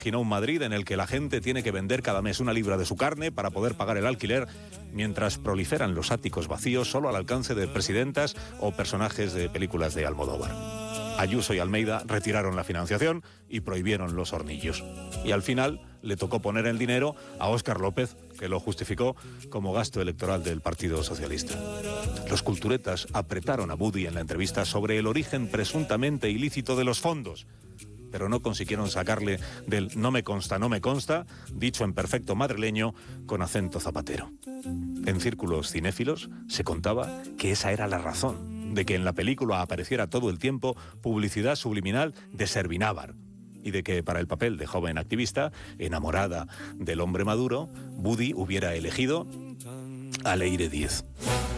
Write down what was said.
sino un Madrid en el que la gente tiene que vender cada mes 1 libra de su carne para poder pagar el alquiler, mientras proliferan los áticos vacíos solo al alcance de presidentas o personajes de películas de Almodóvar. Ayuso y Almeida retiraron la financiación y prohibieron los hornillos. Y al final le tocó poner el dinero a Óscar López, que lo justificó como gasto electoral del Partido Socialista. Los culturetas apretaron a Budi en la entrevista sobre el origen presuntamente ilícito de los fondos, pero no consiguieron sacarle del no me consta, dicho en perfecto madrileño con acento zapatero. En círculos cinéfilos se contaba que esa era la razón de que en la película apareciera todo el tiempo publicidad subliminal de Servinávar, y de que para el papel de joven activista, enamorada del hombre maduro, Budi hubiera elegido a Leire Díez.